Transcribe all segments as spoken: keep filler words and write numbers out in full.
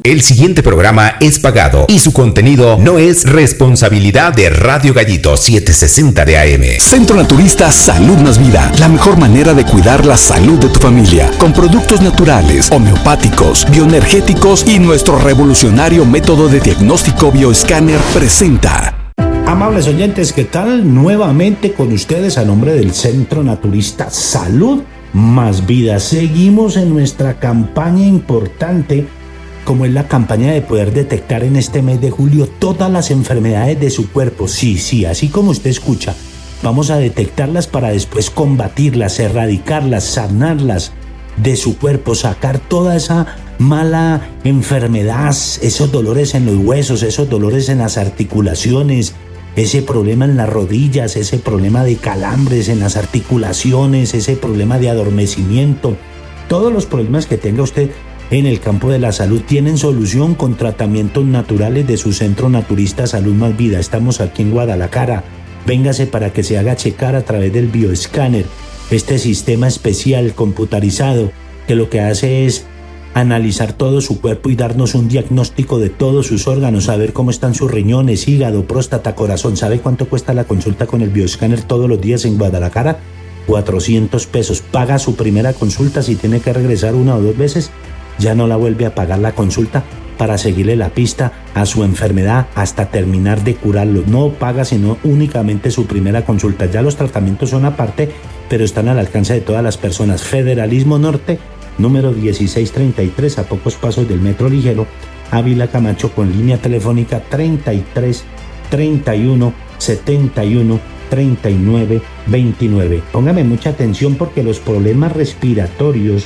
El siguiente programa es pagado y su contenido no es responsabilidad de Radio Gallito setecientos sesenta de A M. Centro Naturista Salud Más Vida, la mejor manera de cuidar la salud de tu familia, con productos naturales, homeopáticos, bioenergéticos y nuestro revolucionario método de diagnóstico bioescáner presenta. Amables oyentes, ¿qué tal? Nuevamente con ustedes a nombre del Centro Naturista Salud Más Vida. Seguimos en nuestra campaña importante, como es la campaña de poder detectar en este mes de julio todas las enfermedades de su cuerpo. Sí, sí, así como usted escucha, vamos a detectarlas para después combatirlas, erradicarlas, sanarlas de su cuerpo, sacar toda esa mala enfermedad, esos dolores en los huesos, esos dolores en las articulaciones, ese problema en las rodillas, ese problema de calambres en las articulaciones, ese problema de adormecimiento. Todos los problemas que tenga usted en el campo de la salud tienen solución con tratamientos naturales de su Centro Naturista Salud Más Vida. Estamos aquí en Guadalajara. Véngase para que se haga checar a través del bioescáner, este sistema especial computarizado que lo que hace es analizar todo su cuerpo y darnos un diagnóstico de todos sus órganos, saber cómo están sus riñones, hígado, próstata, corazón. ¿Sabe cuánto cuesta la consulta con el bioescáner todos los días en Guadalajara? cuatrocientos pesos. Paga su primera consulta. Si tiene que regresar una o dos veces, ya no la vuelve a pagar la consulta para seguirle la pista a su enfermedad hasta terminar de curarlo. No paga sino únicamente su primera consulta. Ya los tratamientos son aparte, pero están al alcance de todas las personas. Federalismo Norte, número dieciséis treinta y tres, a pocos pasos del Metro Ligero, Ávila Camacho, con línea telefónica treinta y tres treinta y uno setenta y uno treinta y nueve veintinueve. Póngame mucha atención porque los problemas respiratorios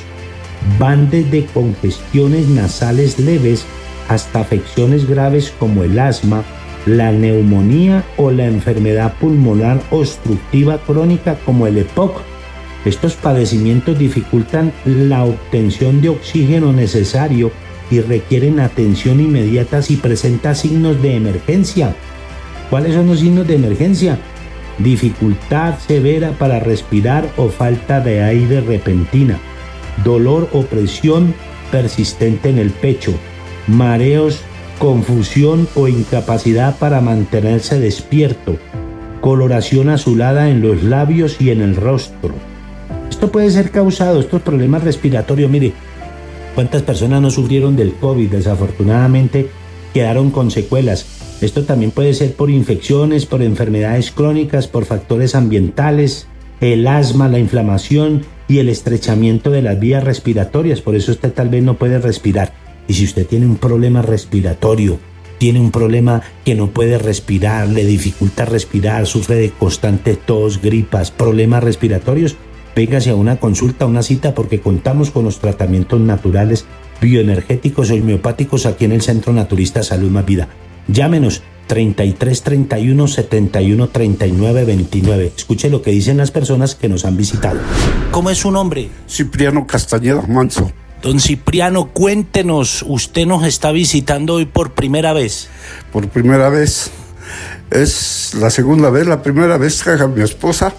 van desde congestiones nasales leves hasta afecciones graves como el asma, la neumonía o la enfermedad pulmonar obstructiva crónica como el E P O C. Estos padecimientos dificultan la obtención de oxígeno necesario y requieren atención inmediata si presenta signos de emergencia. ¿Cuáles son los signos de emergencia? Dificultad severa para respirar o falta de aire repentina, dolor o presión persistente en el pecho, mareos, confusión o incapacidad para mantenerse despierto, coloración azulada en los labios y en el rostro. Esto puede ser causado, estos problemas respiratorios, mire, cuántas personas no sufrieron del COVID, desafortunadamente quedaron con secuelas. Esto también puede ser por infecciones, por enfermedades crónicas, por factores ambientales, el asma, la inflamación y el estrechamiento de las vías respiratorias. Por eso usted tal vez no puede respirar. Y si usted tiene un problema respiratorio, tiene un problema que no puede respirar, le dificulta respirar, sufre de constante tos, gripas, problemas respiratorios, véngase a una consulta, a una cita, porque contamos con los tratamientos naturales, bioenergéticos o homeopáticos aquí en el Centro Naturista Salud Más Vida. Llámenos treinta y tres treinta y uno setenta y uno treinta y nueve veintinueve. Escuche lo que dicen las personas que nos han visitado. ¿Cómo es su nombre? Cipriano Castañeda Manso. Don Cipriano, cuéntenos, usted nos está visitando hoy por primera vez. Por primera vez. Es la segunda vez, la primera vez que a mi esposa.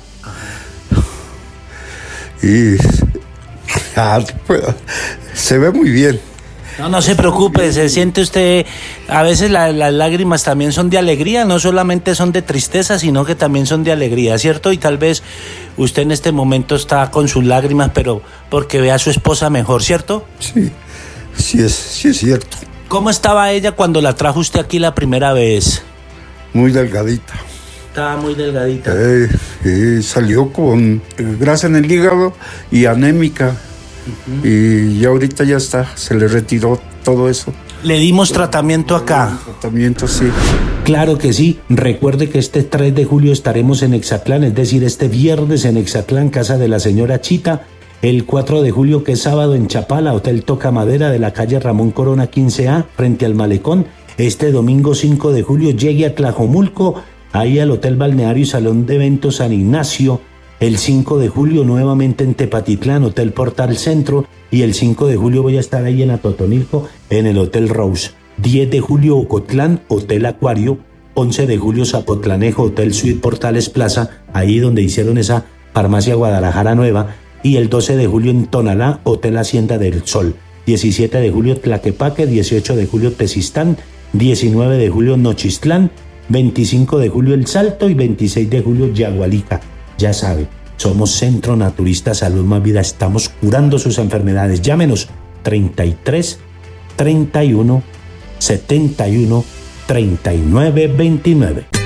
Y ah, se ve muy bien. No, no se preocupe, se siente usted, a veces la, las lágrimas también son de alegría, no solamente son de tristeza, sino que también son de alegría, ¿cierto? Y tal vez usted en este momento está con sus lágrimas, pero porque ve a su esposa mejor, ¿cierto? Sí, sí es, sí es cierto. ¿Cómo estaba ella cuando la trajo usted aquí la primera vez? Muy delgadita. Estaba muy delgadita. Eh, eh, salió con grasa en el hígado y anémica. Uh-huh. Y ya ahorita ya está, se le retiró todo eso. Le dimos tratamiento acá. Tratamiento, sí. Claro que sí. Recuerde que este tres de julio estaremos en Exatlán, es decir, este viernes en Exatlán, casa de la señora Chita. El cuatro de julio, que es sábado, en Chapala, Hotel Toca Madera de la calle Ramón Corona quince A, frente al Malecón. Este domingo cinco de julio llegue a Tlajomulco, ahí al Hotel Balneario y Salón de Eventos San Ignacio. El cinco de julio nuevamente en Tepatitlán, Hotel Portal Centro. Y el cinco de julio voy a estar ahí en Atotonilco, en el Hotel Rose. diez de julio Ocotlán, Hotel Acuario. once de julio Zapotlanejo, Hotel Suite Portales Plaza, ahí donde hicieron esa farmacia Guadalajara nueva. Y el doce de julio en Tonalá, Hotel Hacienda del Sol. diecisiete de julio Tlaquepaque, dieciocho de julio Tezistán, diecinueve de julio Nochistlán, veinticinco de julio El Salto y veintiséis de julio Yagualica. Ya sabe, somos Centro Naturista Salud Más Vida, estamos curando sus enfermedades. Llámenos treinta y tres, treinta y uno, setenta y uno, treinta y nueve, veintinueve.